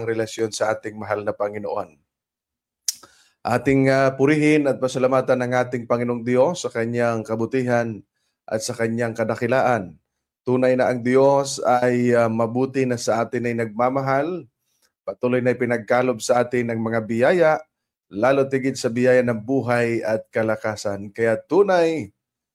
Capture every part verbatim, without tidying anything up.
magandang relasyon sa ating mahal na Panginoon. Ating uh, purihin at pasalamatan ng ating Panginoong Diyos sa kanyang kabutihan at sa kanyang kadakilaan. Tunay na ang Diyos ay uh, mabuti na sa atin ay nagmamahal, patuloy na pinagkalob sa atin ng mga biyaya, lalo tigid sa biyaya ng buhay at kalakasan. Kaya tunay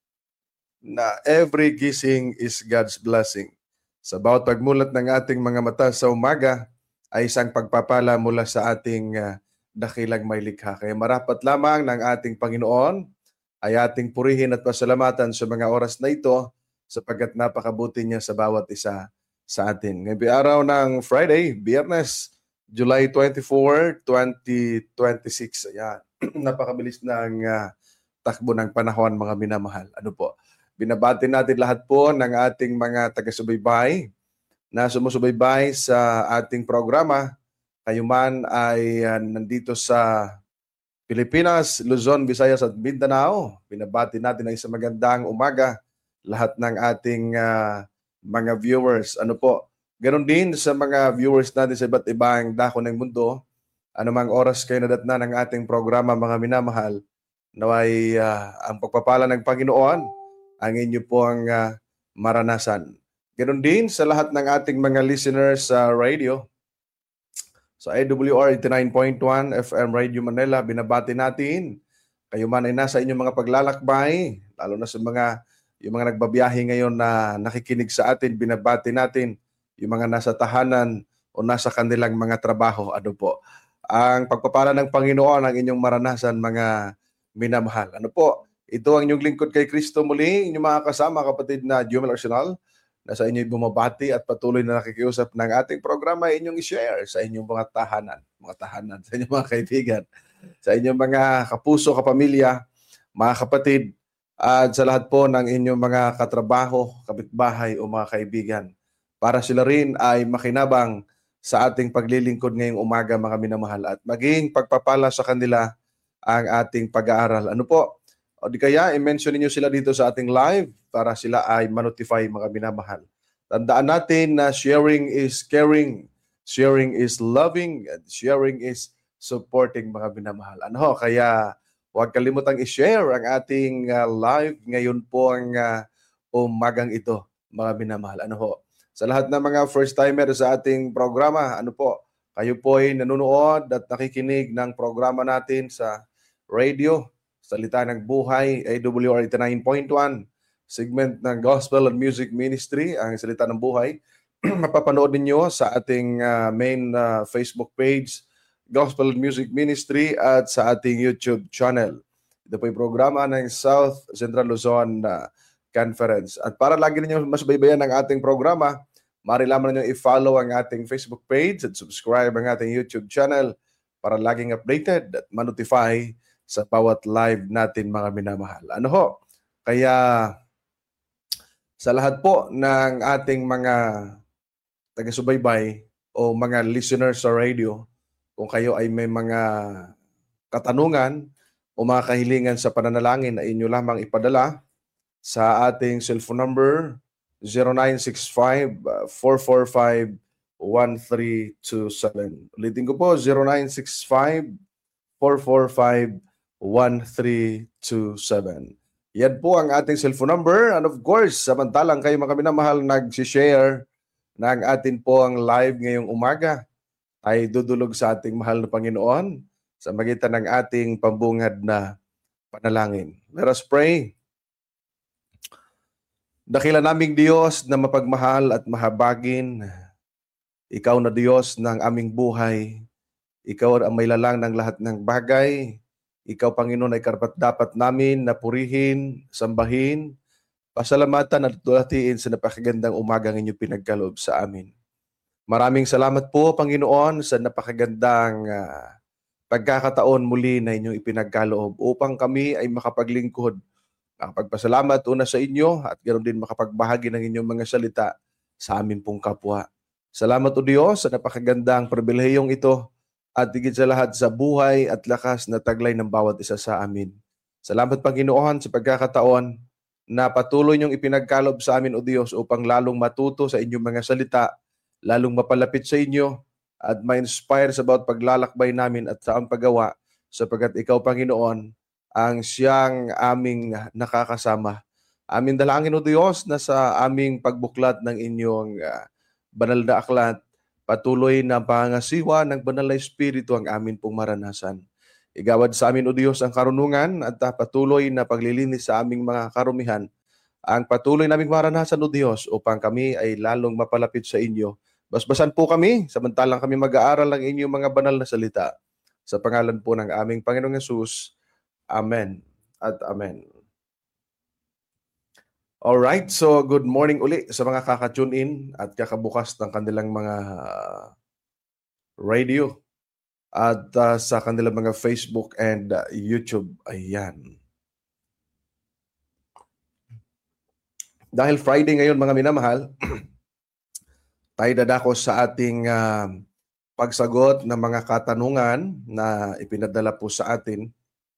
na every gising is God's blessing. Sa bawat pagmulat ng ating mga mata sa umaga ay isang pagpapala mula sa ating uh, dakilang may likha. Kaya marapat lamang ng ating Panginoon ay ating purihin at pasalamatan sa mga oras na ito sapagkat napakabuti niya sa bawat isa sa atin. Ngayong araw ng Friday, Biyernes, July twenty-fourth, twenty twenty-six. Ayan. Napakabilis ng uh, takbo ng panahon, mga minamahal. Ano po? Binabati natin lahat po ng ating mga taga-subaybay na sumusubaybay sa ating programa. Kayo man ay uh, nandito sa Pilipinas, Luzon, Visayas at Mindanao. Binabati natin ang isang magandang umaga lahat ng ating uh, mga viewers. Ano po? Ganon din sa mga viewers natin sa iba't ibang dako ng mundo. Anumang oras kayo nadatna ng ating programa, mga minamahal, naway uh, ang pagpapala ng Panginoon ang inyo pong uh, maranasan. Ganon din sa lahat ng ating mga listeners sa radio. Sa A W R eighty-nine point one F M Radio Manila, binabati natin. Kayo man ay nasa inyong mga paglalakbay, lalo na sa mga yung mga nagbabiyahe ngayon na nakikinig sa atin, binabati natin yung mga nasa tahanan o nasa kanilang mga trabaho. Ano po? Ang pagpapala ng Panginoon ang inyong maranasan, mga minamahal. Ano po? Ito ang inyong lingkod kay Kristo muli, inyong mga kasama, kapatid na Jomel Arsenal, na sa inyo'y bumabati at patuloy na nakikiusap ng ating programa ay inyong i-share sa inyong mga tahanan, mga tahanan, sa inyong mga kaibigan, sa inyong mga kapuso, kapamilya, mga kapatid, at sa lahat po ng inyong mga katrabaho, kapitbahay o mga kaibigan, para sila rin ay makinabang sa ating paglilingkod ngayong umaga, mga minamahal, at maging pagpapala sa kanila ang ating pag-aaral. Ano po? O di kaya, i-mention niyo sila dito sa ating live para sila ay manotify, mga minamahal. Tandaan natin na sharing is caring, sharing is loving, and sharing is supporting, mga minamahal. Ano? Kaya huwag kalimutang i-share ang ating uh, live ngayon po ang uh, umagang ito, mga minamahal. Ano ho? Sa lahat ng mga first-timer sa ating programa, ano po? Kayo po ay nanonood at nakikinig ng programa natin sa radio, Salita ng Buhay, A W R eighty-nine point one, segment ng Gospel and Music Ministry, ang Salita ng Buhay. Mapapanood ninyo sa ating uh, main uh, Facebook page, Gospel and Music Ministry, at sa ating YouTube channel. Ito po yung programa ng South Central Luzon uh, Conference. At para lagi ninyo masubaybayan ang ating programa, maaari lamang ninyo i-follow ang ating Facebook page at subscribe ang ating YouTube channel para laging updated at ma-notify sa bawat live natin, mga minamahal. Ano ho? Kaya sa lahat po ng ating mga taga-subaybay o mga listeners sa radio, kung kayo ay may mga katanungan o mga kahilingan sa pananalangin na inyo lamang ipadala sa ating cellphone number zero nine six five, four four five, one three two seven. Ulitin ko po, zero nine six five, four four five, one three two seven. Yan po ang ating cellphone number. And of course, samantalang kayo, mga minamahal, nag-share ng atin po ang live ngayong umaga, ay dudulog sa ating mahal na Panginoon sa magitan ng ating pambungad na panalangin. Let us pray. Dakila naming Diyos na mapagmahal at mahabagin, Ikaw na Diyos ng aming buhay. Ikaw ang may lalang ng lahat ng bagay. Ikaw, Panginoon, ay karapat-dapat namin na purihin, sambahin, pasalamatan at tulatiin sa napakagandang umagang inyong pinagkaloob sa amin. Maraming salamat po, Panginoon, sa napakagandang uh, pagkakataon muli na inyong ipinagkaloob upang kami ay makapaglingkod, makapagpasalamat una sa inyo at ganoon din makapagbahagi ng inyong mga salita sa amin pong kapwa. Salamat o Diyos sa napakagandang pribilehiyong ito at higit sa lahat sa buhay at lakas na taglay ng bawat isa sa amin. Salamat, Panginoon, sa pagkakataon na patuloy niyong ipinagkalob sa amin, O Diyos, upang lalong matuto sa inyong mga salita, lalong mapalapit sa inyo, at ma-inspire sa bawat paglalakbay namin at sa ang paggawa, sapagkat ikaw, Panginoon, ang siyang aming nakakasama. Amin dalangin, O Diyos, na sa aming pagbuklat ng inyong ah, banal na aklat, patuloy na pangasiwa ng banal na Espiritu ang amin pong maranasan. Igawad sa amin, O Diyos, ang karunungan at ah, patuloy na paglilinis sa aming mga karumihan. Ang patuloy naming maranasan, O Diyos, upang kami ay lalong mapalapit sa inyo. Basbasan po kami, samantalang kami mag-aaral ng inyong mga banal na salita. Sa pangalan po ng aming Panginoong Yesus. Amen at amen. Alright, so good morning uli sa mga kaka-tune in at kakabukas ng kanilang mga radio at uh, sa kanilang mga Facebook and uh, YouTube. Ayan. Dahil Friday ngayon, mga minamahal, tayo dadako sa ating uh, pagsagot ng mga katanungan na ipinadala po sa atin.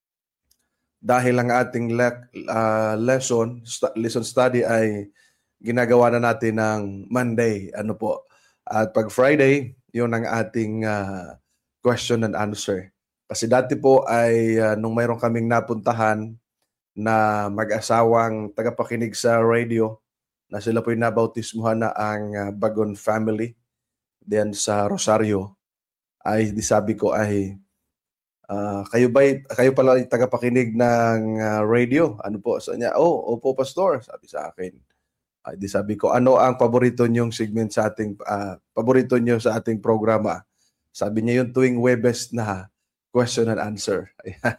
Dahil ang ating le- uh, lesson, st- lesson study ay ginagawa na natin ng Monday. Ano po? At pag Friday, yun ang ating uh, question and answer. Kasi dati po ay uh, nung mayroon kaming napuntahan na mag-asawang tagapakinig sa radio, na sila po'y nabautismuhan na ang uh, Bagon family diyan sa Rosario, ay di sabi ko ay Uh, kayo ba kayo pala ay tagapakinig ng uh, radio? Ano po sa niya? Oh, opo pastor, sabi sa akin. Ay di sabi ko, ano ang paborito niyong segment sa ating uh, paborito niyo sa ating programa? Sabi niya yung tuwing Webes na question and answer.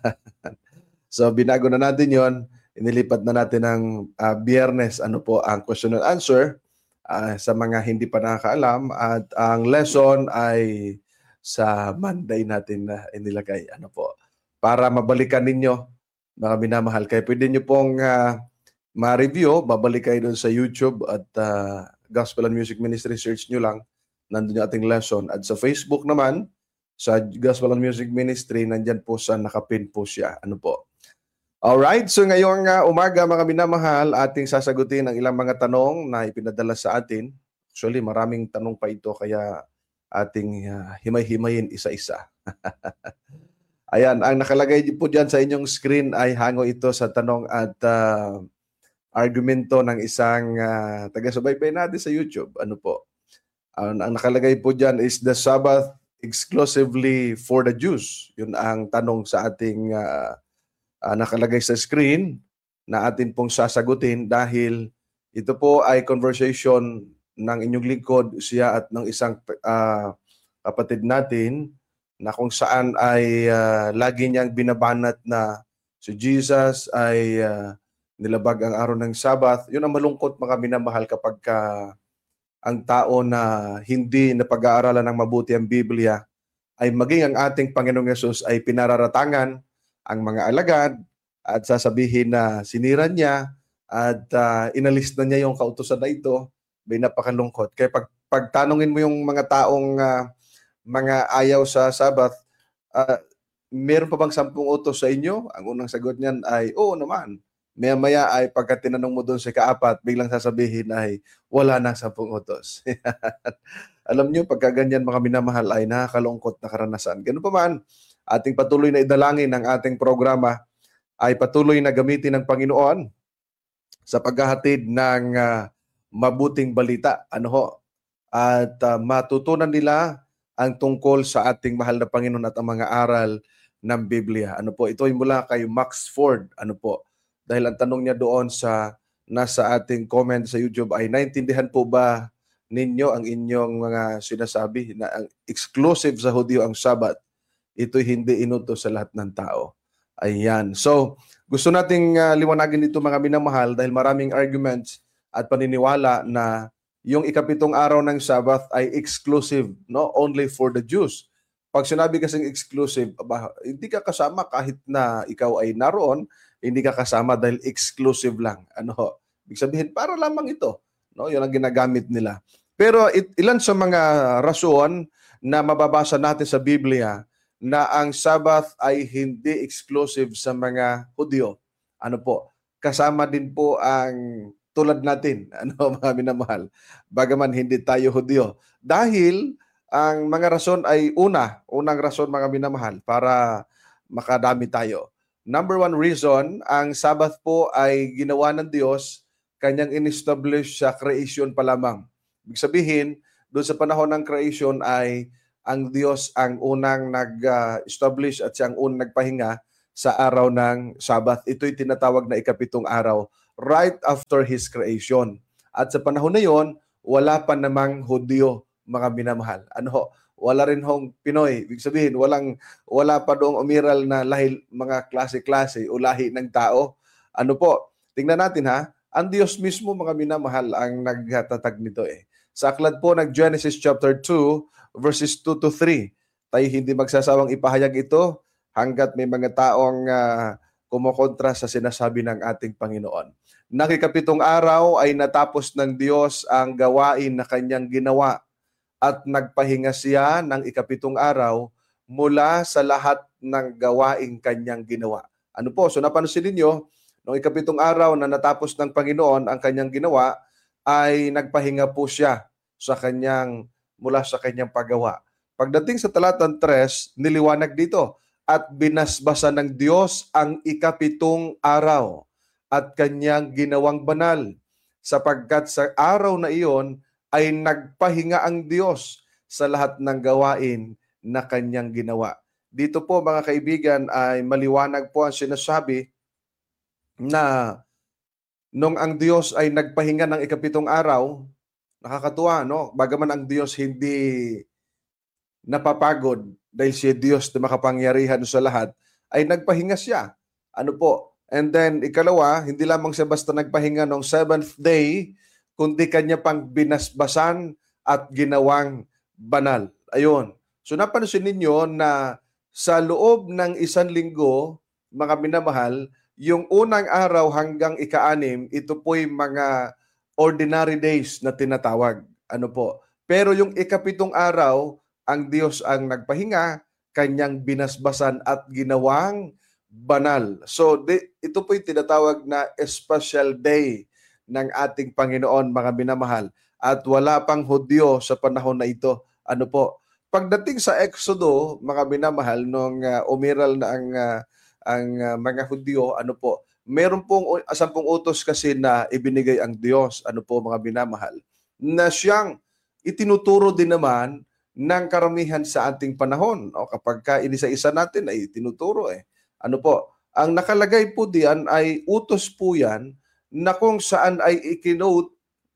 So binago na natin yon, inilipat na natin ng uh, Biyernes, ano po ang question and answer uh, sa mga hindi pa nakakaalam, at ang lesson ay sa Monday natin na inilagay. Ano po? Para mabalikan ninyo, mga minamahal. Kaya pwede nyo pong uh, ma-review, babalik kayo doon sa YouTube at uh, Gospel and Music Ministry, search nyo lang. Nandun yung ating lesson. At sa Facebook naman, sa Gospel and Music Ministry, nandyan po sa nakapin po siya. Ano po? Alright, so ngayong uh, umaga, mga minamahal, ating sasagutin ang ilang mga tanong na ipinadala sa atin. Actually, maraming tanong pa ito, kaya ating uh, himay-himayin isa-isa. Ayan, ang nakalagay po dyan sa inyong screen ay hango ito sa tanong at uh, argumento ng isang uh, taga-subaybay natin sa YouTube. Ano po? Uh, ang nakalagay po dyan is the Sabbath exclusively for the Jews. Yun ang tanong sa ating uh, uh, nakalagay sa screen na atin pong sasagutin, dahil ito po ay conversation ng inyong lingkod, siya at ng isang uh, kapatid natin, na kung saan ay uh, lagi niyang binabanat na si Jesus ay uh, nilabag ang araw ng Sabath. Yun ang malungkot, mga minamahal, kapag ka ang tao na hindi napag-aaralan ng mabuti ang Biblia, ay maging ang ating Panginoong Yesus ay pinararatangan ang mga alagad at sasabihin na sinira niya at uh, inalis na niya yung kautusan na ito. May napakalungkot. Kaya pag pagtanungin mo yung mga taong uh, mga ayaw sa Sabbath, uh, meron pa bang sampung utos sa inyo? Ang unang sagot niyan ay, oo naman. Maya-maya ay pagka tinanong mo doon sa kaapat, biglang sasabihin ay, wala na sampung utos. Alam niyo, pagka ganyan, mga minamahal, ay nakakalungkot na karanasan. Ganun pa man, ating patuloy na idalangin ng ating programa ay patuloy na gamitin ng Panginoon sa paghahatid ng uh, mabuting balita, ano ho, at uh, matutunan nila ang tungkol sa ating mahal na Panginoon at ang mga aral ng Biblia. Ano po, ito ay mula kay Max Ford. Ano po, dahil ang tanong niya doon sa nasa ating comment sa YouTube ay, naintindihan po ba ninyo ang inyong mga sinasabi na ang exclusive sa Hudyo ang Sabat? Ito'y hindi inutos sa lahat ng tao. Ayan. So, gusto nating uh, liwanagin ito, mga minamahal, dahil maraming arguments at paniniwala na yung ikapitong araw ng Sabbath ay exclusive, no? Only for the Jews. Pag sinabi kasing exclusive, aba, hindi ka kasama kahit na ikaw ay naroon, hindi ka kasama dahil exclusive lang. Ano? Ibig sabihin, para lamang ito. No? Yun ang ginagamit nila. Pero it, ilan sa mga rason na mababasa natin sa Biblia na ang Sabbath ay hindi exclusive sa mga Hudyo. Ano po? Kasama din po ang tulad natin, ano, mga minamahal, bagaman hindi tayo Hudyo. Dahil Ang mga rason ay una, unang rason mga minamahal para makadami tayo. Number one reason, ang Sabbath po ay ginawa ng Diyos, kanyang in-establish sa creation pa lamang. Ibig sabihin, doon sa panahon ng creation ay ang Diyos ang unang nag-establish at siyang unang nagpahinga sa araw ng Sabbath. Ito'y tinatawag na ikapitong araw, right after His creation. At sa panahon na yon, wala pa namang Hudyo, mga minamahal. Ano, wala rin hong Pinoy. Ibig sabihin, walang, wala pa doong umiral na lahi, mga klase-klase o lahi ng tao. Ano po, tingnan natin ha, ang Diyos mismo, mga minamahal, ang nagtatag nito eh. Sa aklat po ng Genesis chapter two, verses two to three, tayo hindi magsasawang ipahayag ito hanggat may mga taong uh, kumokontra sa sinasabi ng ating Panginoon. Nang ikapitong araw ay natapos ng Diyos ang gawain na kanyang ginawa at nagpahinga siya ng ikapitong araw mula sa lahat ng gawaing kanyang ginawa. Ano po? So napansin ninyo, noong ikapitong araw na natapos ng Panginoon ang kanyang ginawa, ay nagpahinga po siya sa kanyang, mula sa kanyang paggawa. Pagdating sa talatang tres, niliwanag dito, at binasbasan ng Diyos ang ikapitong araw at kanyang ginawang banal, sapagkat sa araw na iyon ay nagpahinga ang Diyos sa lahat ng gawain na kanyang ginawa. Dito po mga kaibigan ay maliwanag po ang sinasabi na nung ang Diyos ay nagpahinga ng ikapitong araw, nakakatuwa, no? Bagaman ang Diyos hindi napapagod dahil siya Diyos na makapangyarihan sa lahat, ay nagpahinga siya. Ano po? And then, ikalawa, hindi lamang siya basta nagpahinga noong seventh day, kundi kanya pang binasbasan at ginawang banal. Ayun. So napansin ninyo na sa loob ng isang linggo, mga minamahal, yung unang araw hanggang ika-anim, ito po'y mga ordinary days na tinatawag. Ano po? Pero yung ikapitong araw, ang Diyos ang nagpahinga, kanyang binasbasan at ginawang banal. So di, ito po'y tinatawag na special day ng ating Panginoon, mga minamahal. At wala pang Hudyo sa panahon na ito. Ano po? Pagdating sa Exodo, mga minamahal, nung uh, umiral na ang, uh, ang uh, mga Hudyo, ano po? Meron pong sampung utos kasi na ibinigay ang Diyos, ano po mga minamahal, na siyang itinuturo din naman ng karamihan sa ating panahon. O kapag ka inisa-isa natin ay tinuturo eh. Ano po? Ang nakalagay po diyan ay utos po yan na kung saan ay ikinote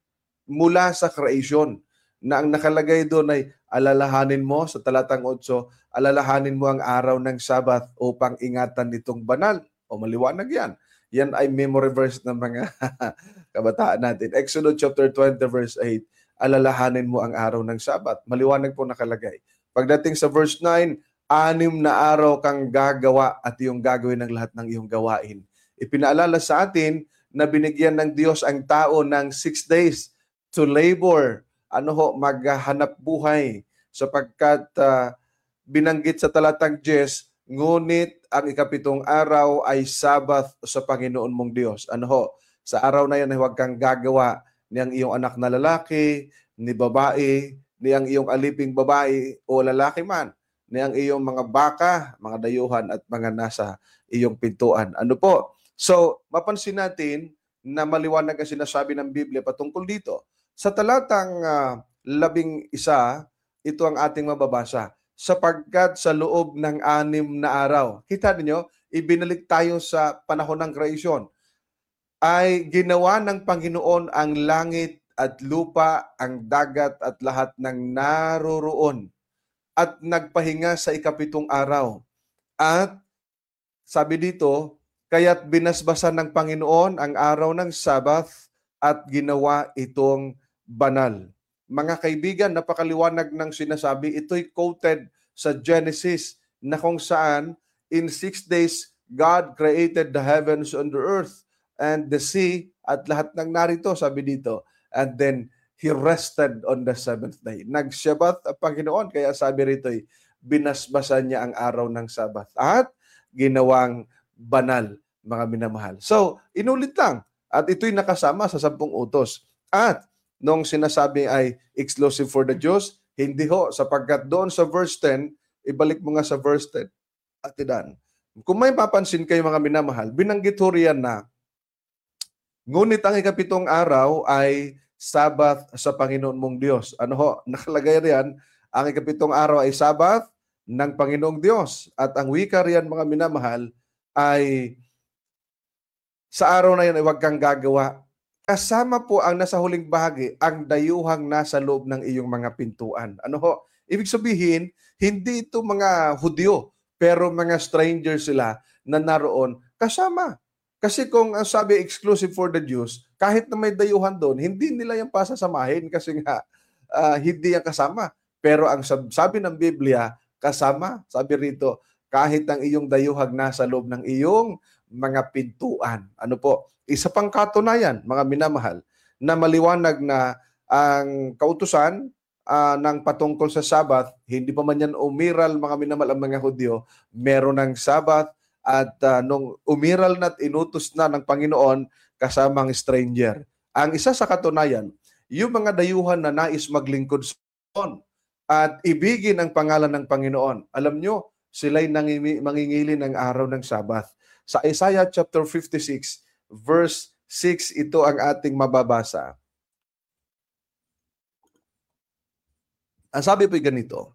mula sa creation, na ang nakalagay doon ay alalahanin mo sa talatang eight, alalahanin mo ang araw ng Sabbath upang ingatan nitong banal. O maliwanag yan. Yan ay memory verse ng mga kabataan natin. Exodus chapter twenty verse eight, alalahanin mo ang araw ng Sabbath. Maliwanag po nakalagay. Pagdating sa verse nine, anim na araw kang gagawa at iyong gagawin ng lahat ng iyong gawain. Ipinaalala sa atin na binigyan ng Diyos ang tao ng six days to labor, ano ho, maghanap buhay, sapagkat uh, binanggit sa talatang ten, ngunit ang ikapitong araw ay Sabbath sa Panginoon mong Diyos. Ano ho, sa araw na yan ay huwag kang gagawa ni ang iyong anak na lalaki, ni babae, ni ang iyong aliping babae o lalaki man, ni ang iyong mga baka, mga dayuhan at mga nasa iyong pintuan. Ano po? So, mapansin natin na maliwanag ang sinasabi ng Biblia patungkol dito. Sa talatang uh, labing isa, ito ang ating mababasa. Sapagkat sa loob ng anim na araw, kita niyo, ibinalik tayo sa panahon ng kreasyon, ay ginawa ng Panginoon ang langit at lupa, ang dagat at lahat ng naroroon, at nagpahinga sa ikapitong araw. At sabi dito, kaya't binasbasan ng Panginoon ang araw ng Sabbath at ginawa itong banal. Mga kaibigan, napakaliwanag ng sinasabi. Ito'y quoted sa Genesis na kung saan in six days God created the heavens and the earth and the sea at lahat ng narito, sabi dito. And then He rested on the seventh day. Nag-Shabbat ang Panginoon, kaya sabi rito'y binasbasan niya ang araw ng Sabbath at ginawang banal, mga minamahal. So, inulit lang. At ito'y nakasama sa sampung utos. At nung sinasabi ay exclusive for the Jews, Hindi ho, sapagkat doon sa verse ten, ibalik mo nga sa verse ten, Ate Dan. Kung may papansin kayo mga minamahal, binanggit ho riyan na, ngunit ang ikapitong araw ay Sabbath sa Panginoon mong Diyos. Ano ho, nakalagay riyan, ang ikapitong araw ay Sabbath ng Panginoong Diyos. At ang wika riyan mga minamahal ay sa araw na yan ay huwag kang gagawa. Kasama po ang nasa huling bahagi, ang dayuhang nasa loob ng iyong mga pintuan. Ano ho? Ibig sabihin, hindi ito mga Hudyo, pero mga strangers sila na naroon kasama. Kasi kung ang sabi exclusive for the Jews, kahit na may dayuhan doon, hindi nila yung pasasamahin kasi nga uh, hindi yan kasama. Pero ang sab- sabi ng Biblia, kasama. Sabi rito, kahit ang iyong dayuhag nasa loob ng iyong mga pintuan. Ano po? Isa pang katunayan, mga minamahal, na maliwanag na ang kautusan uh, ng patungkol sa Sabat, hindi pa man yan umiral, mga minamahal, ang mga Hudyo, meron ng Sabat at uh, nung umiral na at inutos na ng Panginoon kasamang stranger. Ang isa sa katunayan, yung mga dayuhan na nais maglingkod sa Panginoon at ibigin ang pangalan ng Panginoon. Alam nyo, sila'y nangimi, mangingili ng araw ng Sabat. Sa Isaiah chapter fifty-six, verse six, ito ang ating mababasa. Ang sabi po'y ganito,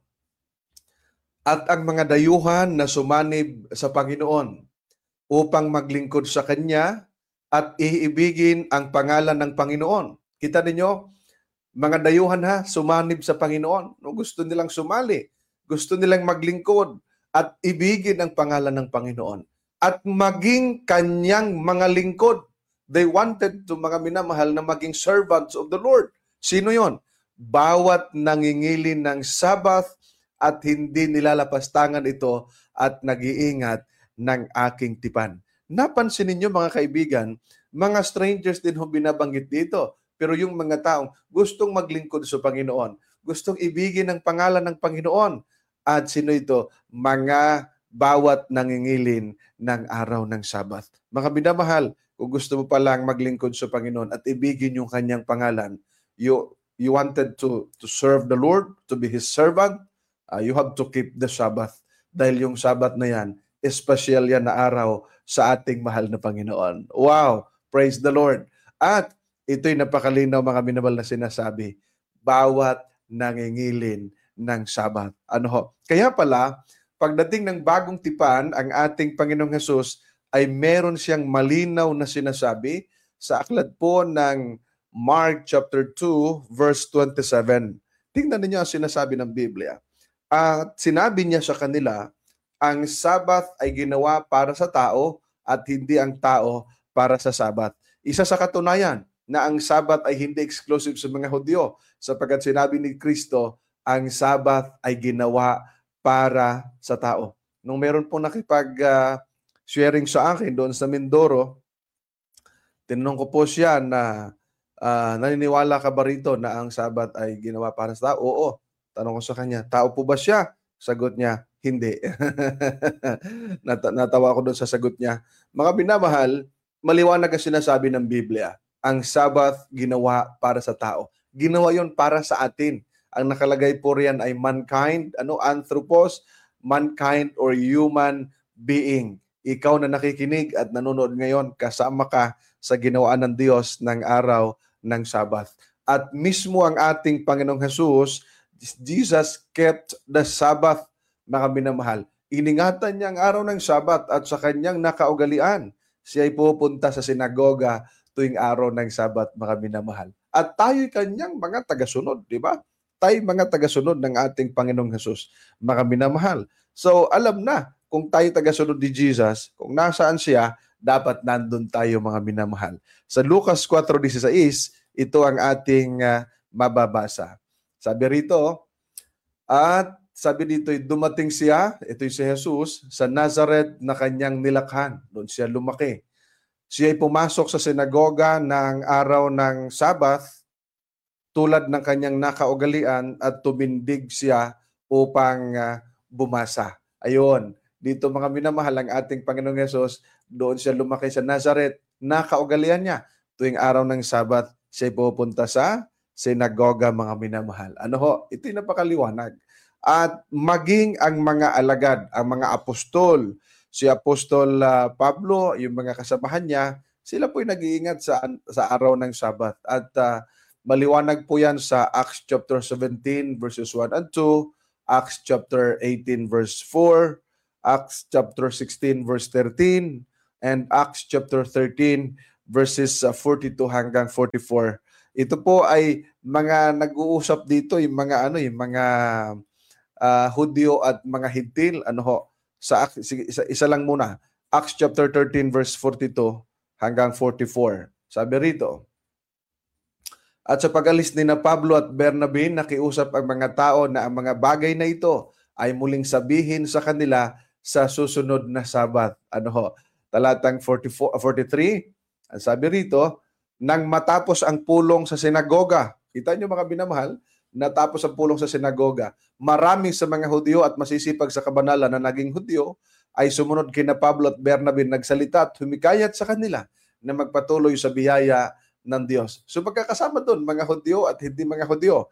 at ang mga dayuhan na sumanib sa Panginoon upang maglingkod sa Kanya at iibigin ang pangalan ng Panginoon. Kita ninyo, mga dayuhan ha, sumanib sa Panginoon. No, gusto nilang sumali, gusto nilang maglingkod at ibigin ang pangalan ng Panginoon. At maging kanyang mga lingkod. They wanted to, mga minamahal, na maging servants of the Lord. Sino yon? Bawat nangingili ng Sabbath at hindi nilalapastangan ito at nag-iingat ng aking tipan. Napansin ninyo mga kaibigan, mga strangers din ho binabanggit dito. Pero yung mga taong gustong maglingkod sa Panginoon, gustong ibigin ang pangalan ng Panginoon. At sino ito? Mga bawat nangingilin ng araw ng Sabat. Mga minamahal, kung gusto mo palang maglingkod sa Panginoon at ibigin yung kanyang pangalan, you you wanted to to serve the Lord, to be His servant, uh, you have to keep the Sabbath. Dahil yung Sabat na yan, espesyal yan na araw sa ating mahal na Panginoon. Wow! Praise the Lord! At ito'y napakalinaw mga minamahal na sinasabi, bawat nangingilin ng Sabat. Ano ho? Kaya pala, pagdating ng bagong tipan, ang ating Panginoong Hesus ay meron siyang malinaw na sinasabi sa aklat po ng Mark chapter two, verse twenty-seven. Tingnan ninyo ang sinasabi ng Biblia. At sinabi niya sa kanila, ang Sabat ay ginawa para sa tao at hindi ang tao para sa Sabat. Isa sa katunayan na ang Sabat ay hindi exclusive sa mga Hudyo sapagkat sinabi ni Kristo, ang Sabat ay ginawa para sa tao. Nung meron po nakipag-sharing uh, sa akin doon sa Mindoro, tinanong ko po siya na uh, naniniwala ka ba rito na ang Sabat ay ginawa para sa tao? Oo. Tanong ko sa kanya, tao po ba siya? Sagot niya, hindi. Nat- natawa ko doon sa sagot niya. Mga binamahal, maliwanag ang sinasabi ng Biblia. Ang Sabat ginawa para sa tao. Ginawa yon para sa atin. Ang nakalagay po riyan ay mankind, ano, anthropos, mankind or human being. Ikaw na nakikinig at nanonood ngayon, kasama ka sa ginawa ng Diyos ng araw ng Sabat. At mismo ang ating Panginoong Hesus, Jesus kept the Sabbath, mga minamahal. Iningatan niya ang araw ng Sabat at sa kanyang nakaugalian. Siya ay pupunta sa sinagoga tuwing araw ng Sabat, mga minamahal. At tayo'y kanyang mga tagasunod, di ba? Tayo mga tagasunod ng ating Panginoong Hesus, mga minamahal. So, alam na, kung tayo tagasunod ni Jesus, kung nasaan siya, dapat nandun tayo, mga minamahal. Sa Lucas four sixteen, ito ang ating uh, mababasa. Sabi rito, at sabi dito, dumating siya, ito si Jesus, sa Nazareth na kanyang nilakhan. Doon siya lumaki. Siya ay pumasok sa sinagoga ng araw ng Sabat, tulad ng kanyang nakaugalian at tumindig siya upang uh, bumasa. Ayun, dito mga minamahal ang ating Panginoong Hesus, doon siya lumaki sa Nazareth, nakaugalian niya. Tuwing araw ng Sabat, siya pupunta sa sinagoga, mga minamahal. Ano ho? Ito'y napakaliwanag. At maging ang mga alagad, ang mga apostol, si Apostol uh, Pablo, yung mga kasamahan niya, sila po'y nag-iingat sa, sa araw ng Sabat. At uh, maliwanag po yan sa Acts chapter seventeen verses one and two, Acts chapter eighteen verse four, Acts chapter sixteen verse thirteen, and Acts chapter thirteen verses forty-two hanggang forty-four. Ito po ay mga nag-uusap dito, yung mga ano, yung mga uh, Hudyo at mga Hintil. Ano ho? Sa sige, isa, isa lang muna. Acts chapter thirteen verse forty-two hanggang forty-four. Sabi rito, at sa pag-alis ni na Pablo at Bernabe, nakiusap ang mga tao na ang mga bagay na ito ay muling sabihin sa kanila sa susunod na Sabat. Ano ho? Talatang forty-four, forty-three, ang sabi rito, nang matapos ang pulong sa sinagoga. Kita niyo mga binamahal, natapos ang pulong sa sinagoga. Marami sa mga Hudyo at masisipag sa kabanalan na naging Hudyo ay sumunod kina Pablo at Bernabe, nagsalita at humikayat sa kanila na magpatuloy sa biyaya ng Diyos. So pagkakasama doon, mga Hudyo at hindi mga Hudyo,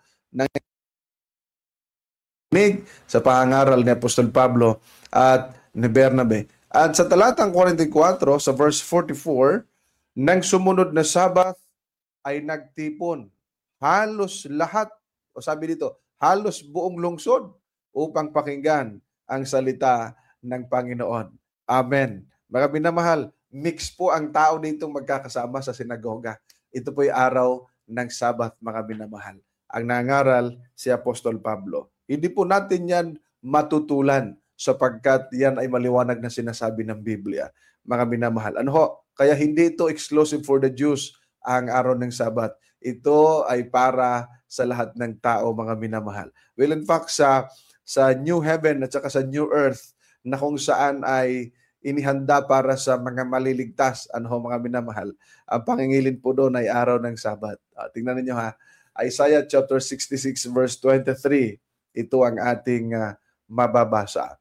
nakinig sa pangangaral ni Apostol Pablo at ni Bernabe. At sa talatang forty-four, sa verse forty-four, nang sumunod na Sabat ay nagtipon halos lahat, o sabi dito, halos buong lungsod upang pakinggan ang salita ng Panginoon. Amen. Mga binamahal, mix po ang tao ditong magkakasama sa sinagoga. Ito po'y araw ng Sabat, mga binamahal. Ang nangaral si Apostol Pablo. Hindi po natin yan matutulan sapagkat yan ay maliwanag na sinasabi ng Biblia, mga binamahal. Ano ho? Kaya hindi ito exclusive for the Jews ang araw ng Sabat. Ito ay para sa lahat ng tao, mga minamahal. Well, in fact, sa, sa New Heaven at saka sa New Earth, na kung saan ay inihanda para sa mga maliligtas, ano ho, mga minamahal, ang pangingilin po doon ay araw ng Sabat. Uh, tingnan niyo ha, Isaiah chapter sixty-six verse twenty-three, ito ang ating uh, mababasa.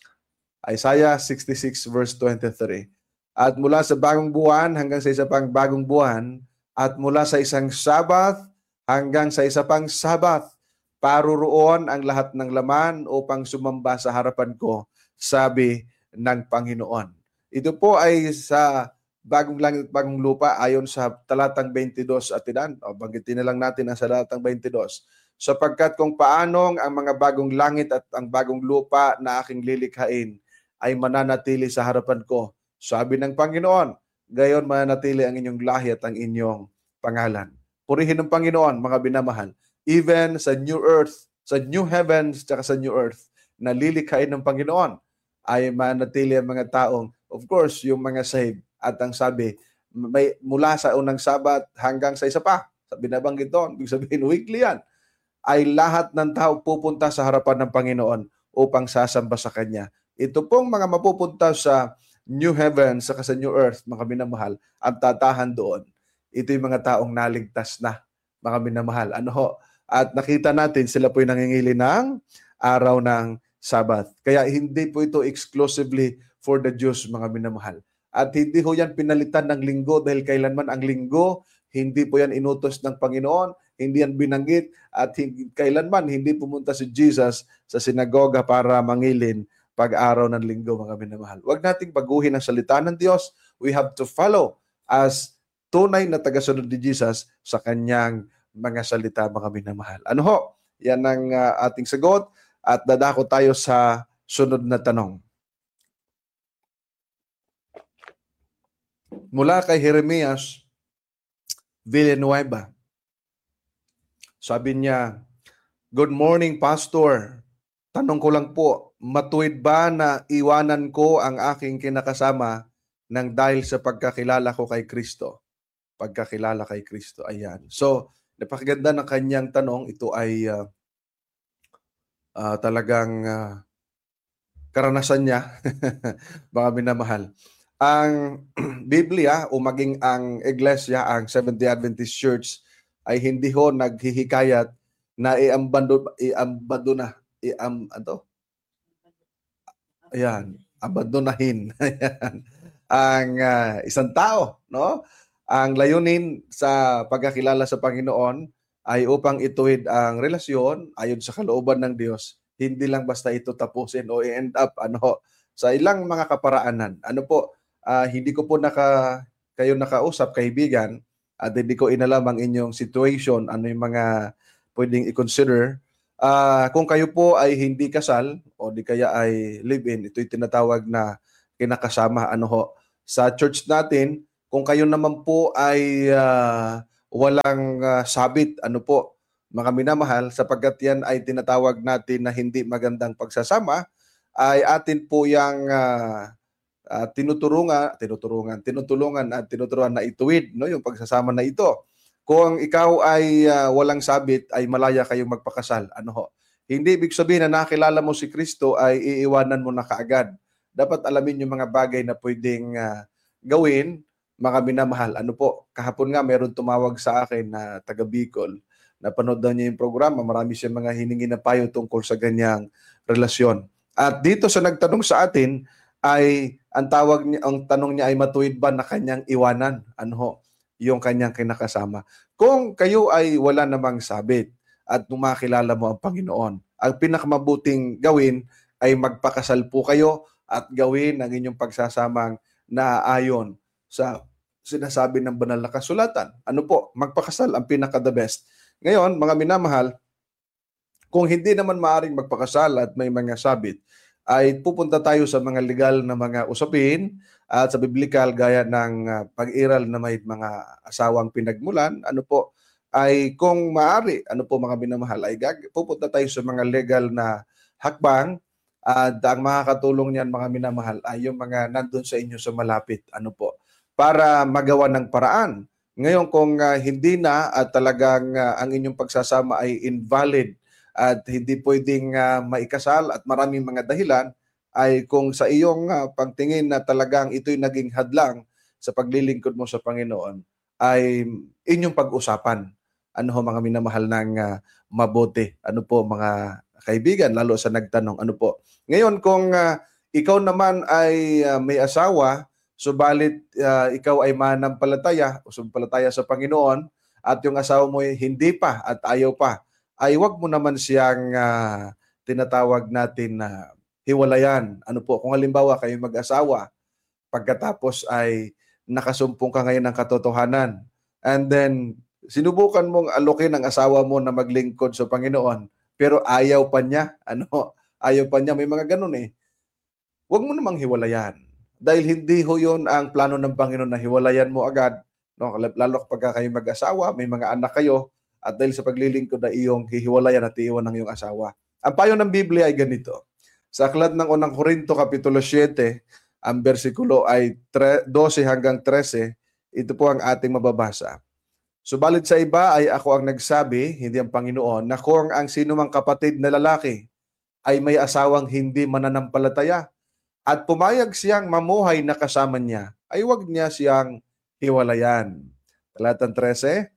Isaiah sixty-six verse twenty-three. At mula sa bagong buwan hanggang sa isa pang bagong buwan, at mula sa isang Sabat hanggang sa isa pang Sabat, paruroon ang lahat ng laman upang sumamba sa harapan ko, sabi ng Panginoon. Ito po ay sa bagong langit at bagong lupa ayon sa talatang twenty-two at tinan. O banggitin na lang natin ang sa talatang twenty-two. Sapagkat kung paanong ang mga bagong langit at ang bagong lupa na aking lilikhain ay mananatili sa harapan ko, sabi ng Panginoon, gayon mananatili ang inyong lahi at ang inyong pangalan. Purihin ng Panginoon, mga binamahal. Even sa new earth, sa new heavens, at sa new earth, na lilikhain ng Panginoon, ay manatili ang mga taong, of course, yung mga saved. At ang sabi, may, mula sa unang Sabat hanggang sa isa pa, sabi na banggit doon, ibig sabihin weekly yan, ay lahat ng tao pupunta sa harapan ng Panginoon upang sasamba sa Kanya. Ito pong mga mapupunta sa new heaven sa sa new earth, mga minamahal, ang tatahan doon, ito yung mga taong naligtas na, mga minamahal. Ano ho? At nakita natin, sila po'y nangingili ng araw ng Sabat. Kaya hindi po ito exclusively for the Jews, mga minamahal. At hindi ho yan pinalitan ng linggo dahil kailanman ang linggo, hindi po yan inutos ng Panginoon, hindi yan binanggit, at hindi, kailanman hindi pumunta si Jesus sa sinagoga para mangilin pag-araw ng linggo, mga minamahal. Huwag nating baguhin ang salita ng Diyos. We have to follow as tunay na tagasunod ni Jesus sa kanyang mga salita, mga minamahal. Ano ho? Yan ang uh, ating sagot at dadako tayo sa sunod na tanong. Mula kay Jeremias Villanueva. Sabi niya, good morning, Pastor. Tanong ko lang po, matuwid ba na iwanan ko ang aking kinakasama nang dahil sa pagkakilala ko kay Kristo? Pagkakilala kay Kristo, ayan. So, napakaganda ng kanyang tanong. Ito ay uh, uh, talagang uh, karanasan niya, mga minamahal. Ang Biblia o maging ang Iglesia, ang Seventh-day Adventist Church, ay hindi ho naghihikayat na iambando, iambando na, iam, ano? Ayan, abandonahin ang uh, isang tao, no? Ang layunin sa pagkakilala sa Panginoon ay upang ituwid ang relasyon ayon sa kalooban ng Diyos. Hindi lang basta ito tapusin o i-end up ano sa ilang mga kaparaanan. Ano po, ah, hindi ko po naka kayo nakausap, kaibigan, at hindi ko inalam ang inyong situation, ano yung mga pwedeng i-consider. Ah, kung kayo po ay hindi kasal o di kaya ay live-in, ito'y tinatawag na kinakasama. Ano ho, sa church natin, kung kayo naman po ay ah, walang ah, sabit, ano po, mga minamahal, sapagkat yan ay tinatawag natin na hindi magandang pagsasama, ay atin po yung ah, ah, tinuturungan, tinuturungan, tinutulungan at tinuturuan na ituwid, no, yung pagsasama na ito. Kung ikaw ay ah, walang sabit, ay malaya kayong magpakasal. Ano ho? Hindi ibig sabihin na nakilala mo si Kristo ay iiwanan mo na kaagad. Dapat alamin yung mga bagay na pwedeng ah, gawin, mga minamahal. Ano po? Kahapon nga meron tumawag sa akin na taga Bicol. Napanood daw niya yung programa. Marami siyang mga hiningi na payo tungkol sa ganyang relasyon. At dito sa nagtanong sa atin, ay ang tawag niya, ang tanong niya ay matuwid ba na kanyang iwanan? Ano ho? Yung kanyang kinakasama. Kung kayo ay wala namang sabit at makilala mo ang Panginoon, ang pinakamabuting gawin ay magpakasal po kayo at gawin ang inyong pagsasamang naaayon sa sinasabi ng banal na kasulatan. Ano po? Magpakasal ang pinaka the best. Ngayon, mga minamahal, kung hindi naman maaring magpakasal at may mga sabit, ay pupunta tayo sa mga legal na mga usapin at sa biblical gaya ng uh, pag-iral na may mga asawang pinagmulan. Ano po, ay kung maaari, ano po mga minamahal, ay gag- pupunta tayo sa mga legal na hakbang at ang makakatulong niyan mga minamahal ay yung mga nandun sa inyo sa malapit. Ano po, para magawa ng paraan. Ngayon kung uh, hindi na at talagang uh, ang inyong pagsasama ay invalid at hindi pwedeng uh, maikasal at maraming mga dahilan, ay kung sa iyong uh, pagtingin na talagang ito'y naging hadlang sa paglilingkod mo sa Panginoon, ay inyong pag-usapan. Ano ho mga minamahal ng uh, mabuti? Ano po mga kaibigan, lalo sa nagtanong, ano po? Ngayon kung uh, ikaw naman ay uh, may asawa, subalit uh, ikaw ay manampalataya o sumpalataya sa Panginoon, at yung asawa mo ay hindi pa at ayaw pa, ay wag mo naman siyang ah, tinatawag natin na hiwalayan. Ano po, kung halimbawa kayo mag-asawa, pagkatapos ay nakasumpong ka ngayon ng katotohanan, and then sinubukan mong alokin ang asawa mo na maglingkod sa Panginoon, pero ayaw pa niya, ano, ayaw pa niya, may mga ganun eh. Huwag mo namang hiwalayan. Dahil hindi ho yun ang plano ng Panginoon na hiwalayan mo agad. No? Lalo kapag kayo mag-asawa, may mga anak kayo, at dahil sa paglilingkod na iyong hihiwalayan at iiwan ng iyong asawa. Ang payo ng Biblia ay ganito. Sa aklat ng unang Korinto, Kapitulo seven, ang bersikulo ay twelve hanggang thirteen, ito po ang ating mababasa. Subalit sa iba ay ako ang nagsabi, hindi ang Panginoon, na kung ang sinumang kapatid na lalaki ay may asawang hindi mananampalataya at pumayag siyang mamuhay na kasama niya, ay huwag niya siyang hiwalayan. Talatang thirteen,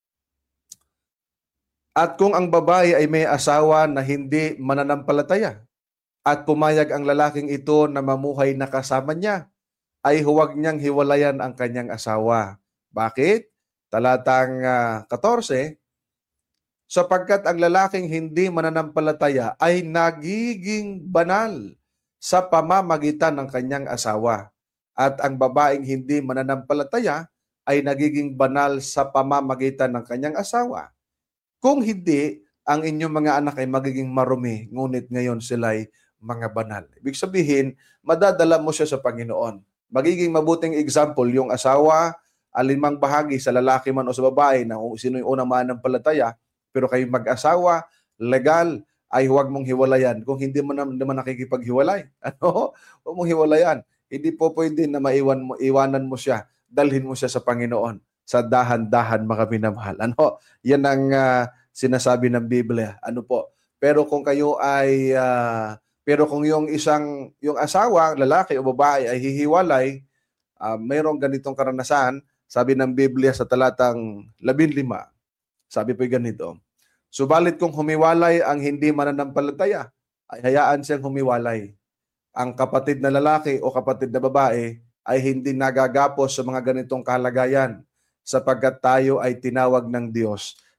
at kung ang babae ay may asawa na hindi mananampalataya at pumayag ang lalaking ito na mamuhay na kasama niya, ay huwag niyang hiwalayan ang kanyang asawa. Bakit? Talatang uh, fourteen, sapagkat ang lalaking hindi mananampalataya ay nagiging banal sa pamamagitan ng kanyang asawa, at ang babaeng hindi mananampalataya ay nagiging banal sa pamamagitan ng kanyang asawa. Kung hindi, ang inyong mga anak ay magiging marumi, ngunit ngayon sila'y mga banal. Ibig sabihin, madadala mo siya sa Panginoon. Magiging mabuting example yung asawa, alinmang bahagi sa lalaki man o sa babae na kung sino yung unang mananampalataya, pero kayo mag-asawa, legal, ay huwag mong hiwalayan. Kung hindi mo naman nakikipaghiwalay, ano? Huwag mong hiwalayan. Hindi po pwede na maiwan mo, iwanan mo siya, dalhin mo siya sa Panginoon sa dahan-dahan mga minamahal. Ano? Yan ang uh, sinasabi ng Biblia. Ano po? Pero kung kayo ay uh, pero kung yung isang yung asawa, lalaki o babae ay hihiwalay, uh, mayroong ganitong karanasan, sabi ng Biblia sa talatang labinlima. Sabi po ganito, subalit kung humiwalay ang hindi mananampalataya, ay hayaan siyang humiwalay. Ang kapatid na lalaki o kapatid na babae ay hindi nagagapos sa mga ganitong kalagayan, sapagkat tayo ay tinawag ng Diyos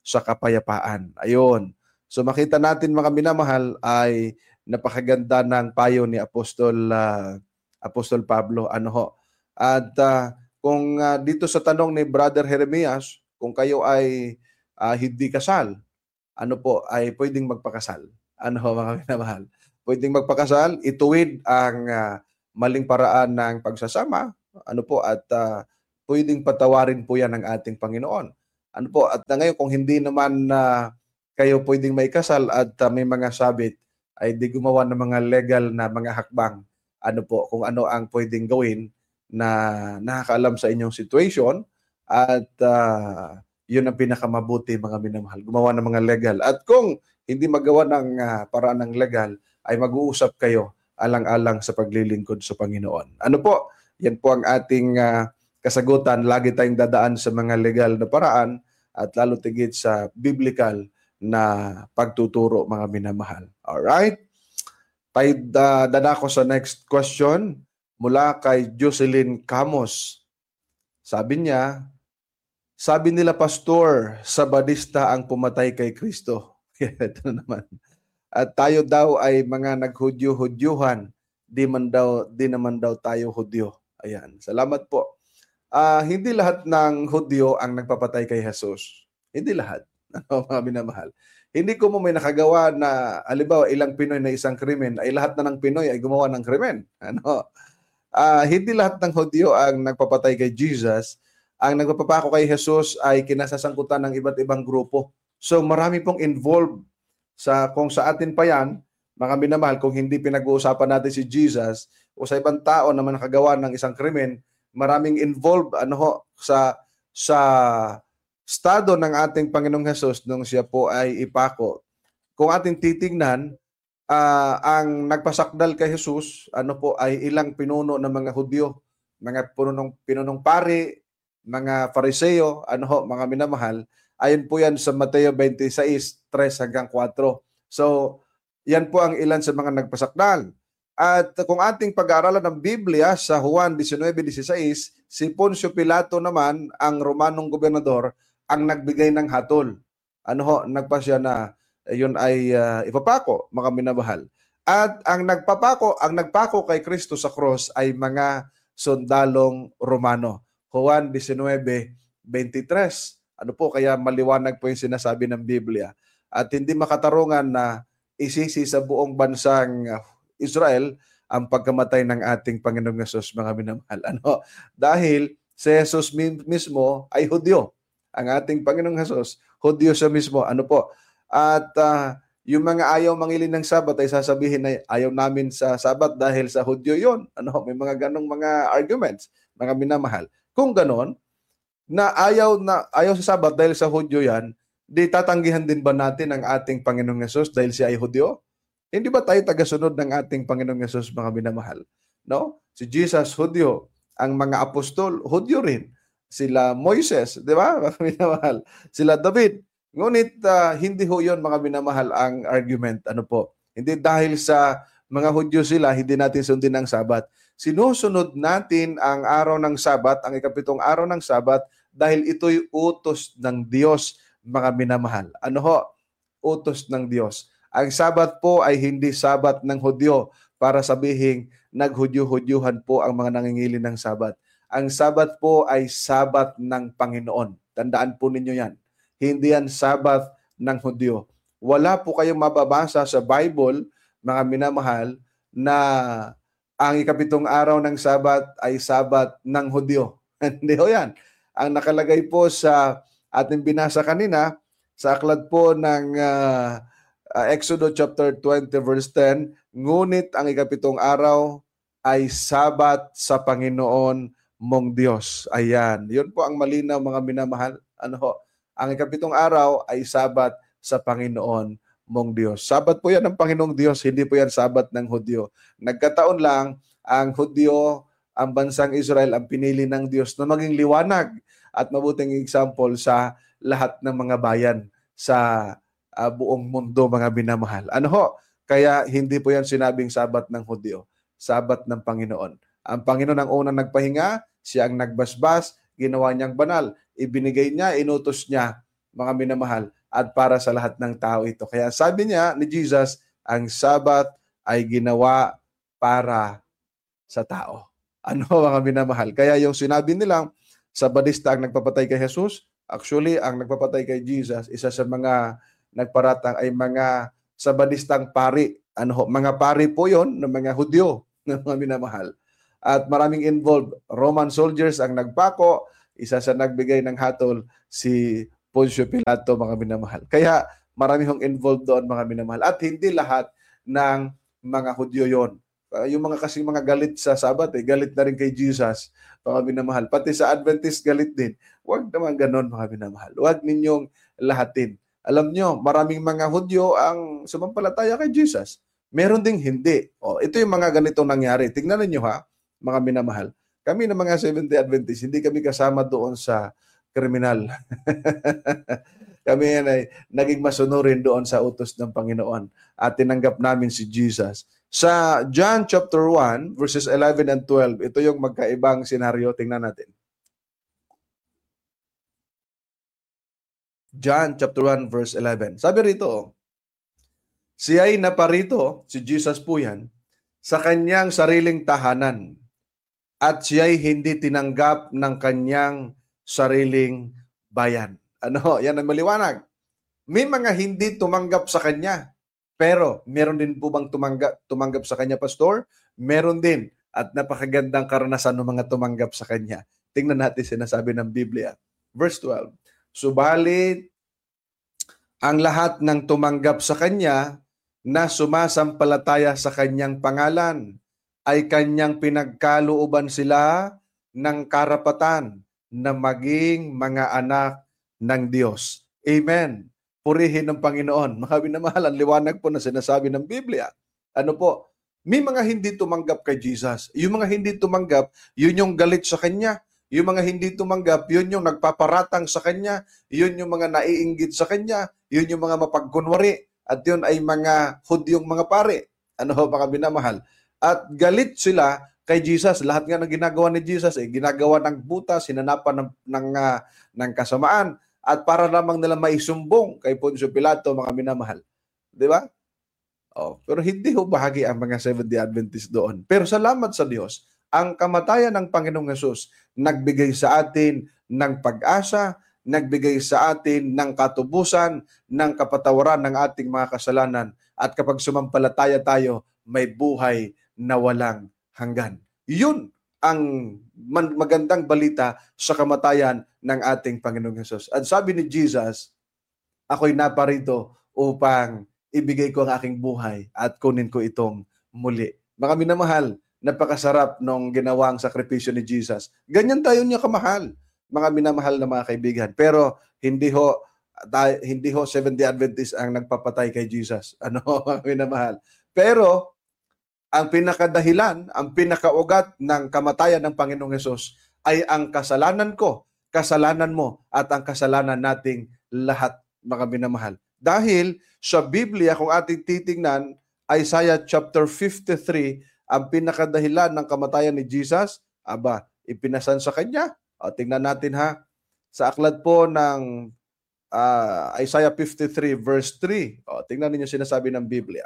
sa kapayapaan. Ayun. So makita natin mga minamahal ay napakaganda ng payo ni Apostol uh, Apostol Pablo. Ano ho? At uh, kung uh, dito sa tanong ni Brother Jeremias, kung kayo ay uh, hindi kasal, ano po, ay pwedeng magpakasal. Ano ho mga minamahal? Pwedeng magpakasal, ituwid ang uh, maling paraan ng pagsasama, ano po, at uh, pwedeng patawarin po yan ng ating Panginoon. Ano po, at na ngayon kung hindi naman na uh, kayo pwedeng may kasal at uh, may mga sabit, ay di gumawa ng mga legal na mga hakbang, ano po, kung ano ang pwedeng gawin na nakakaalam sa inyong situation, at uh, yun ang pinakamabuti mga minamahal, gumawa ng mga legal. At kung hindi magawa ng uh, paraan ng legal, ay mag-uusap kayo alang-alang sa paglilingkod sa Panginoon. Ano po, yan po ang ating uh, kasagutan. Lagi tayong dadaan sa mga legal na paraan at lalo tigit sa biblical na pagtuturo mga minamahal. Alright? Tayo uh, dadako sa next question mula kay Jocelyn Camos. Sabi niya, sabi nila pastor, Sabadista ang pumatay kay Kristo. Ito naman. At tayo daw ay mga naghudyo-hudyuhan, di man daw di naman daw tayo hudyo. Ayan. Salamat po. Uh, hindi lahat ng hudyo ang nagpapatay kay Jesus. Hindi lahat. Ano, mga minamahal. Hindi ko mo may nakagawa na, halimbawa, ilang Pinoy na isang krimen, ay lahat na ng Pinoy ay gumawa ng krimen. Ano? Uh, hindi lahat ng hudyo ang nagpapatay kay Jesus. Ang nagpapapako kay Jesus ay kinasasangkutan ng iba't ibang grupo. So marami pong involved sa kung sa atin pa yan, mga minamahal, kung hindi pinag-uusapan natin si Jesus o sa ibang tao na nakagawa ng isang krimen, maraming involved ano ho, sa sa estado ng ating Panginoong Hesus nung siya po ay ipako. Kung ating titingnan, uh, ang nagpasakdal kay Jesus, ano po, ay ilang pinuno ng mga Hudyo, mga pinunong, pinunong pari, mga Fariseo, ano ho, mga minamahal. Ayon po yan sa Mateo twenty-six, three hanggang four. So, yan po ang ilan sa mga nagpasakdal. At kung ating pag-aaralan ng Biblia sa Juan nineteen sixteen, si Poncio Pilato naman, ang Romanong gobernador, ang nagbigay ng hatol. Ano ho, nagpasya na yun ay uh, ipapako, mga minamahal. At ang nagpapako, ang nagpako kay Kristo sa cross ay mga sundalong Romano. Juan nineteen twenty-three. Ano po, kaya maliwanag po yung sinasabi ng Biblia. At hindi makatarungan na isisi sa buong bansang Israel ang pagkamatay ng ating Panginoong Hesus, mga minamahal. Ano? Dahil si Jesus mismo ay Hudyo. Ang ating Panginoong Hesus, Hudyo siya mismo. Ano po? At uh, yung mga ayaw mangilin ng Sabat ay sasabihin na ayaw namin sa Sabat dahil sa Hudyo yon. Ano? May mga ganong mga arguments, mga minamahal. Kung ganon, na ayaw na ayaw sa Sabat dahil sa Hudyo yan, di tatanggihan din ba natin ang ating Panginoong Hesus dahil siya ay Hudyo? Hindi ba tayo tagasunod ng ating Panginoong Hesus, mga minamahal? No? Si Jesus, Hudyo. Ang mga apostol, Hudyo rin. Sila Moises, di ba? Mga minamahal. Sila David. Ngunit uh, hindi ho yun, mga minamahal, ang argument. Ano po? Hindi dahil sa mga Hudyo sila, hindi natin sundin ang Sabat. Sinusunod natin ang araw ng Sabat, ang ikapitong araw ng Sabat, dahil ito'y utos ng Diyos, mga minamahal. Ano ho? Utos ng Diyos. Ang Sabat po ay hindi Sabat ng Hudyo para sabihin naghudyo-hudyuhan po ang mga nangingili ng Sabat. Ang Sabat po ay Sabat ng Panginoon. Tandaan po ninyo yan. Hindi yan Sabat ng Hudyo. Wala po kayong mababasa sa Bible, mga minamahal, na ang ikapitong araw ng Sabat ay Sabat ng Hudyo. Hindi ho yan. Ang nakalagay po sa ating binasa kanina, sa aklat po ng uh, uh, Exodus chapter twenty verse ten, ngunit ang ikapitong araw ay Sabat sa Panginoon mong Diyos. Ayan. Yun po ang malinaw, mga minamahal. Ano ho? Ang ikapitong araw ay Sabat sa Panginoon mong Diyos. Sabat po yan ng Panginoong Diyos, hindi po yan Sabat ng Hudyo. Nagkataon lang, ang Hudyo, ang bansang Israel, ang pinili ng Diyos na maging liwanag at mabuting example sa lahat ng mga bayan sa uh, buong mundo, mga minamahal. Ano ho? Kaya hindi po yan sinabing Sabat ng Hudyo. Sabat ng Panginoon. Ang Panginoon ang unang nagpahinga, siya ang nagbasbas, ginawa niyang banal. Ibinigay niya, inutos niya, mga minamahal, at para sa lahat ng tao ito. Kaya sabi niya ni Jesus, ang Sabat ay ginawa para sa tao. Ano mga minamahal? Kaya yung sinabi nilang Sabadista ang nagpapatay kay Jesus, actually ang nagpapatay kay Jesus, isa sa mga nagparatang ay mga Sabadistang pari. Ano ho, mga pari po yon ng mga Hudyo ng mga minamahal. At maraming involved. Roman soldiers ang nagpako, isa sa nagbigay ng hatol si Poncio Pilato, mga minamahal. Kaya marami hong involved doon, mga minamahal. At hindi lahat ng mga Hudyo yon. Uh, yung mga kasing mga galit sa Sabat, eh, galit na rin kay Jesus, mga minamahal. Pati sa Adventist, galit din. Huwag naman ganon, mga minamahal. Huwag ninyong lahatin. Alam nyo, maraming mga Hudyo ang sumampalataya kay Jesus. Meron ding hindi. O, ito yung mga ganitong nangyari. Tingnan niyo ha, mga minamahal. Kami na mga Seventh-day Adventist, hindi kami kasama doon sa kriminal. Kami ay naging masunurin doon sa utos ng Panginoon at tinanggap namin si Jesus. Sa John chapter one, verses eleven and twelve, ito yung magkaibang senaryo. Tingnan natin. John chapter one, verse eleven. Sabi rito, siya'y naparito, si Jesus po yan, sa kanyang sariling tahanan at siya'y hindi tinanggap ng kanyang sariling bayan. Ano? Yan ang maliwanag. May mga hindi tumanggap sa kanya. Pero meron din po bang tumanggap, tumanggap sa kanya, Pastor? Meron din. At napakagandang karanasan ng mga tumanggap sa kanya. Tingnan natin sinasabi ng Biblia. Verse twelve. Subalit, ang lahat ng tumanggap sa kanya na sumasampalataya sa kanyang pangalan ay kanyang pinagkalooban sila ng karapatan na maging mga anak ng Diyos. Amen. Purihin ng Panginoon. Mga minamahal, ang liwanag po na sinasabi ng Biblia. Ano po? May mga hindi tumanggap kay Jesus. Yung mga hindi tumanggap, yun yung galit sa Kanya. Yung mga hindi tumanggap, yun yung nagpaparatang sa Kanya. Yun yung mga naiinggit sa Kanya. Yun yung mga mapagkunwari. At yun ay mga Hudyong mga pare. Ano ho, mga minamahal? At galit sila kay Jesus. Lahat nga ng ginagawa ni Jesus, eh, ginagawa ng buta, sinanapan ng, ng, uh, ng kasamaan. At para lamang nila maisumbong kay Poncio Pilato, mga minamahal. Di ba? Oh, pero hindi ho bahagi ang mga Seventh-day Adventist doon. Pero salamat sa Diyos, ang kamatayan ng Panginoong Hesus nagbigay sa atin ng pag-asa, nagbigay sa atin ng katubusan, ng kapatawaran ng ating mga kasalanan. At kapag sumampalataya tayo, may buhay na walang hanggan. Yun ang magandang balita sa kamatayan ng ating Panginoong Hesus. At sabi ni Jesus, ako'y naparito upang ibigay ko ang aking buhay at kunin ko itong muli. Mga minamahal, napakasarap nung ginawang sakripisyo ni Jesus. Ganyan tayo niya kamahal, mga minamahal na mga kaibigan. Pero hindi ho, tayo, hindi ho Seventh-day Adventist ang nagpapatay kay Jesus. Ano, mga minamahal. Pero ang pinakadahilan, ang pinakaugat ng kamatayan ng Panginoong Hesus ay ang kasalanan ko, kasalanan mo, at ang kasalanan nating lahat, mga minamahal. Dahil sa Biblia, kung ating titingnan, Isaiah chapter fifty-three, ang pinakadahilan ng kamatayan ni Jesus, aba, ipinasan sa Kanya. O, tingnan natin ha, sa aklat po ng uh, Isaiah fifty-three verse three, o, tingnan ninyo sinasabi ng Biblia.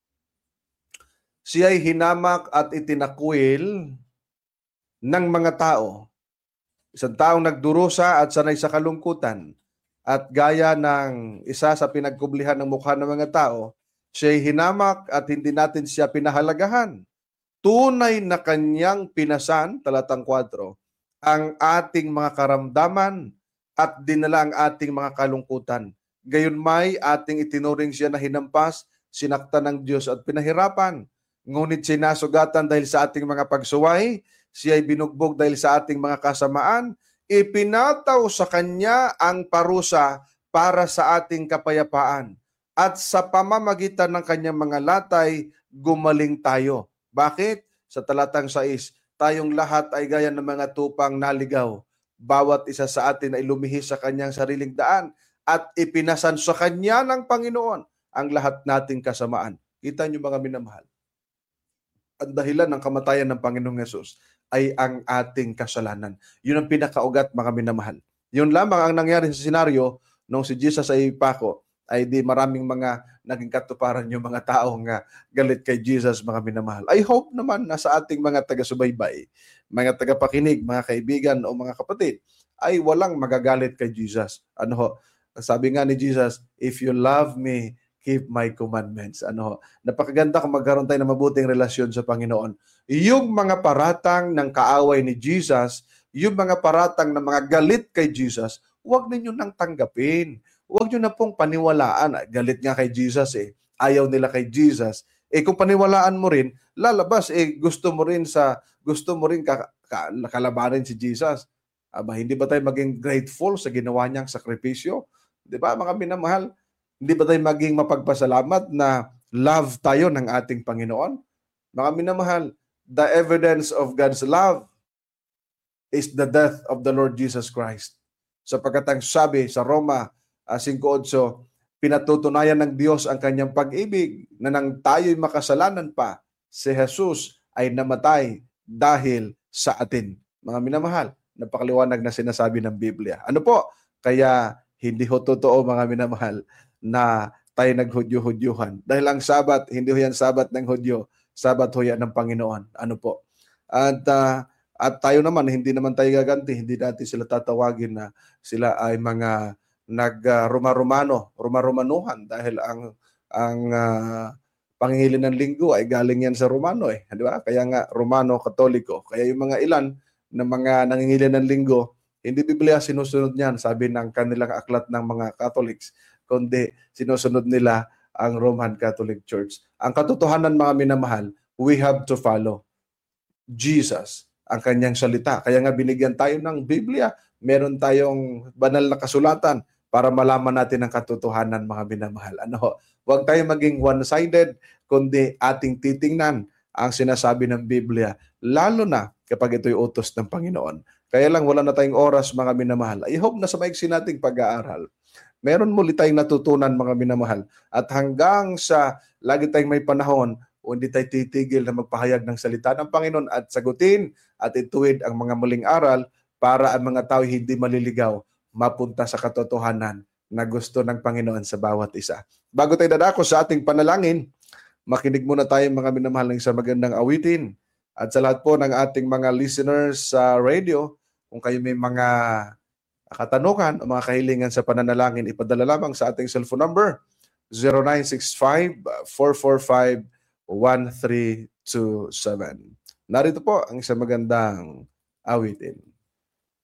Siya'y hinamak at itinakwil ng mga tao. Isang taong nagdurusa at sanay sa kalungkutan. At gaya ng isa sa pinagkublihan ng mukha ng mga tao, siya'y hinamak at hindi natin siya pinahalagahan. Tunay na kanyang pinasan, talatang four, ang ating mga karamdaman at dinala ang ating mga kalungkutan. Gayunmay ating itinuring siya na hinampas, sinaktan ng Diyos at pinahirapan. Ngunit sinasugatan dahil sa ating mga pagsuway, siya'y binugbog dahil sa ating mga kasamaan, ipinataw sa Kanya ang parusa para sa ating kapayapaan. At sa pamamagitan ng Kanyang mga latay, gumaling tayo. Bakit? Sa talatang sais, tayong lahat ay gaya ng mga tupang naligaw. Bawat isa sa atin ay lumihis sa Kanyang sariling daan at ipinasan sa Kanya ng Panginoon ang lahat nating kasamaan. Kita niyo mga minamahal. Ang dahilan ng kamatayan ng Panginoong Hesus ay ang ating kasalanan. Yun ang pinakaugat, mga minamahal. Yun lamang ang nangyari sa senaryo, nung si Jesus ay pako, ay di maraming mga naging katuparan yung mga taong nga galit kay Jesus, mga minamahal. I hope naman na sa ating mga taga-subaybay, mga tagapakinig, mga kaibigan o mga kapatid, ay walang magagalit kay Jesus. Ano ho? Sabi nga ni Jesus, if you love me, keep my commandments. Ano ho? Napakaganda kung magkaroon tayo ng mabuting relasyon sa Panginoon. Yung mga paratang ng kaaway ni Jesus, yung mga paratang ng mga galit kay Jesus, huwag ninyo nang tanggapin. Huwag nyo na pong paniwalaan. Galit nga kay Jesus eh. Ayaw nila kay Jesus. Eh kung paniwalaan mo rin, lalabas eh gusto mo rin sa gusto mo rin ka, ka, kalabanin si Jesus. Aba, hindi ba tayo maging grateful sa ginawa niyang sakripisyo? Di ba mga minamahal? Hindi ba tayo maging mapagpasalamat na love tayo ng ating Panginoon? Mga minamahal, the evidence of God's love is the death of the Lord Jesus Christ. Sapagkat ang sabi sa Roma uh, five eight, pinatutunayan ng Diyos ang kanyang pag-ibig na nang tayo'y makasalanan pa, si Jesus ay namatay dahil sa atin. Mga minamahal, napakaliwanag na sinasabi ng Biblia. Ano po? Kaya hindi ho totoo, mga minamahal, na tayo naghudyo-hudyuhan. Dahil ang Sabat, hindi ho yan Sabat ng Hudyo, Sabat ho yan ng Panginoon. Ano po? At uh, At tayo naman, hindi naman tayo gaganti, hindi natin sila tatawagin na sila ay mga nag-Roma-Romano, Roma-Romanuhan dahil ang ang uh, pangingilin ng linggo ay galing yan sa Romano eh, di ba? Kaya nga Romano Katoliko. Kaya yung mga ilan na mga nangingilin ng linggo, hindi Biblia sinusunod niyan, sabi ng kanilang aklat ng mga Catholics, kundi sinusunod nila ang Roman Catholic Church. Ang katotohanan, mga minamahal, we have to follow Jesus, ang kanyang salita. Kaya nga binigyan tayo ng Biblia. Meron tayong banal na kasulatan para malaman natin ang katotohanan, mga minamahal. Ano? Huwag tayo maging one-sided, kundi ating titingnan ang sinasabi ng Biblia, lalo na kapag ito'y utos ng Panginoon. Kaya lang wala na tayong oras, mga minamahal. I hope na sa maiksi nating pag-aaral, meron muli tayong natutunan, mga minamahal. At hanggang sa lagi tayong may panahon, o hindi tayo titigil na magpahayag ng salita ng Panginoon at sagutin at ituwid ang mga muling aral para ang mga tao hindi maliligaw, mapunta sa katotohanan na gusto ng Panginoon sa bawat isa. Bago tayo dadako sa ating panalangin, makinig muna tayo, mga minamahal, ng isang magandang awitin. At sa lahat po ng ating mga listeners sa radio, kung kayo may mga katanungan o mga kahilingan sa pananalangin, ipadala lamang sa ating cellphone number zero nine six five, four four five, one three two seven. Narito po ang isang magandang awitin.